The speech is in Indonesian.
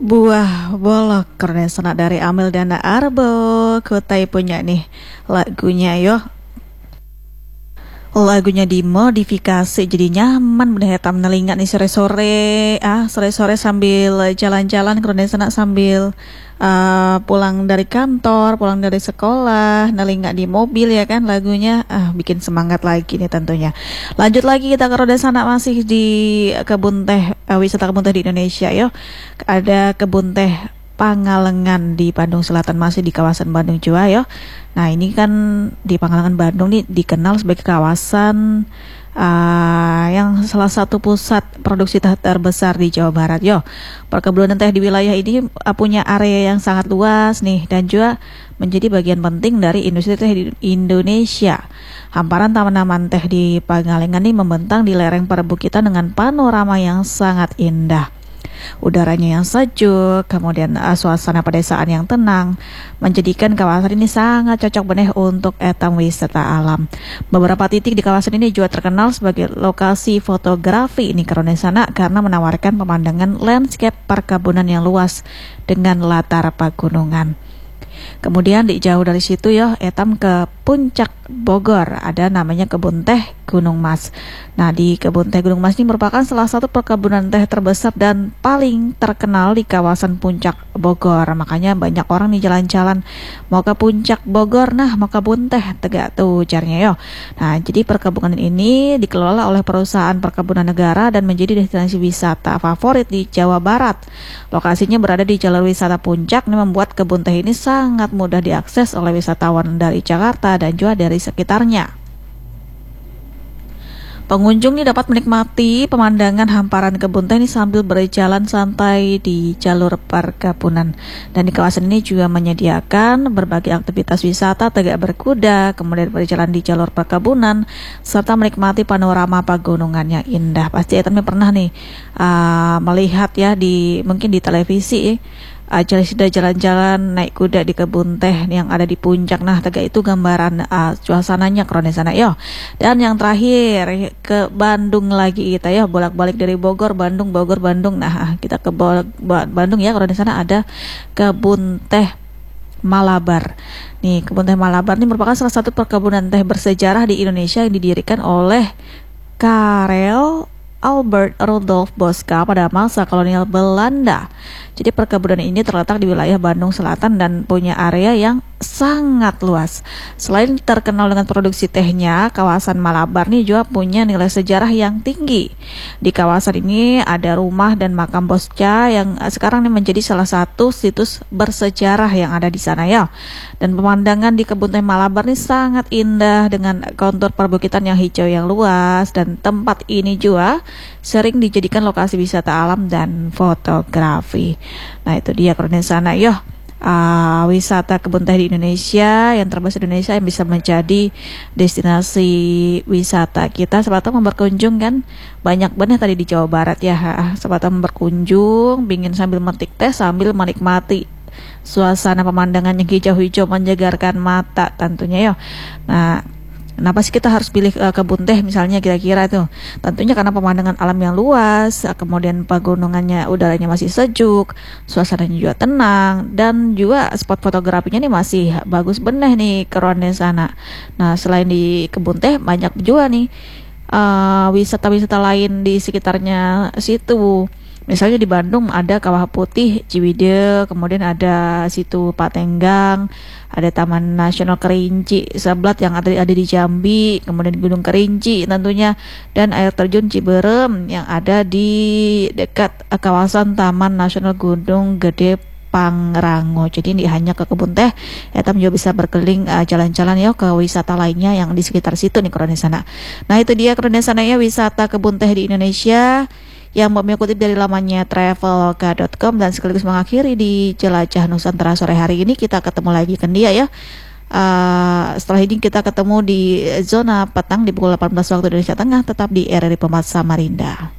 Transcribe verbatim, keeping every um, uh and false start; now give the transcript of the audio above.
Buah bolok keren senak dari Amel Dana Arbo Kotai punya nih lagunya yo. Lagunya dimodifikasi jadi nyaman bener tam nelingat nih sore-sore ah sore-sore sambil jalan-jalan keren senak sambil uh, pulang dari kantor, pulang dari sekolah, nelingat di mobil ya kan lagunya ah bikin semangat lagi nih tentunya. Lanjut lagi kita ke roda sana masih di kebun teh uh, wisata kebun teh di Indonesia yo. Ada kebun teh Pangalengan di Bandung Selatan, masih di kawasan Bandung Jawa ya. Nah ini kan di Pangalengan Bandung nih dikenal sebagai kawasan uh, yang salah satu pusat produksi teh terbesar di Jawa Barat yo. Perkebunan teh di wilayah ini uh, punya area yang sangat luas nih dan juga menjadi bagian penting dari industri teh di Indonesia. Hamparan taman-taman teh di Pangalengan ini membentang di lereng perbukitan dengan panorama yang sangat indah. Udaranya yang sejuk, kemudian uh, suasana pedesaan yang tenang menjadikan kawasan ini sangat cocok benih untuk etam wisata alam. Beberapa titik di kawasan ini juga terkenal sebagai lokasi fotografi ini karena sana karena menawarkan pemandangan landscape perkebunan yang luas dengan latar pegunungan. Kemudian di jauh dari situ ya etam ke puncak Bogor, ada namanya kebun teh Gunung Mas. Nah di kebun teh Gunung Mas ini merupakan salah satu perkebunan teh terbesar dan paling terkenal di kawasan puncak Bogor. Makanya banyak orang nih jalan-jalan mau ke puncak Bogor, nah mau kebun teh tegak tuh caranya yo. Nah jadi perkebunan ini dikelola oleh perusahaan perkebunan negara dan menjadi destinasi wisata favorit di Jawa Barat. Lokasinya berada di jalur wisata puncak, ini membuat kebun teh ini sangat mudah diakses oleh wisatawan dari Jakarta dan juga dari sekitarnya. Pengunjung ini dapat menikmati pemandangan hamparan kebun teh ini sambil berjalan santai di jalur perkebunan. Dan di kawasan ini juga menyediakan berbagai aktivitas wisata, tegak berkuda, kemudian berjalan di jalur perkebunan, serta menikmati panorama pegunungan yang indah. Pasti Etamnya pernah nih uh, melihat ya di mungkin di televisi uh, sudah jalan-jalan naik kuda di kebun teh yang ada di puncak. Nah tegak itu gambaran uh, suasananya keren sana yo. Dan yang terakhir ke Bandung lagi kita ya, bolak-balik dari Bogor Bandung Bogor Bandung. Nah kita ke Bandung ya, keren sana ada kebun teh Malabar. Nih kebun teh Malabar ini merupakan salah satu perkebunan teh bersejarah di Indonesia yang didirikan oleh Karel Albert Rudolf Boska pada masa kolonial Belanda. Jadi perkebunan ini terletak di wilayah Bandung Selatan dan punya area yang sangat luas. Selain terkenal dengan produksi tehnya, kawasan Malabar ini juga punya nilai sejarah yang tinggi. Di kawasan ini ada rumah dan makam Bosca yang sekarang ini menjadi salah satu situs bersejarah yang ada di sana ya. Dan pemandangan di kebun teh Malabar ini sangat indah dengan kontur perbukitan yang hijau yang luas, dan tempat ini juga sering dijadikan lokasi wisata alam dan fotografi. Nah itu dia keren sana yo. Uh, wisata kebun teh di Indonesia yang terbesar di Indonesia yang bisa menjadi destinasi wisata kita. Siapa tahu mau berkunjung kan, banyak banget tadi di Jawa Barat ya. Siapa tahu mau berkunjung, ingin sambil metik teh sambil menikmati suasana pemandangan yang hijau-hijau menyegarkan mata tentunya ya. Nah kenapa sih kita harus pilih uh, kebun teh misalnya kira-kira itu? Tentunya karena pemandangan alam yang luas, kemudian pegunungannya udaranya masih sejuk, suasananya juga tenang, dan juga spot fotografinya nih masih bagus bener nih keren sana. Nah selain di kebun teh banyak juga nih uh, wisata-wisata lain di sekitarnya situ. Misalnya di Bandung ada Kawah Putih Ciwidey, kemudian ada situ Patenggang, ada Taman Nasional Kerinci Seblat yang ada, ada di Jambi, kemudian Gunung Kerinci tentunya, dan air terjun Ciberem yang ada di dekat kawasan Taman Nasional Gunung Gede Pangrango. Jadi ini hanya ke kebun teh, Etam juga bisa berkeliling uh, jalan-jalan ya ke wisata lainnya yang di sekitar situ nih keren sana. Nah itu dia keren sana ya wisata kebun teh di Indonesia yang mau mengutip dari lamannya traveloka dot com, dan sekaligus mengakhiri di Jelajah Nusantara sore hari ini. Kita ketemu lagi kan dia ya. Uh, setelah ini kita ketemu di zona petang di pukul delapan belas waktu Indonesia Tengah, tetap di R R I Pemat Samarinda.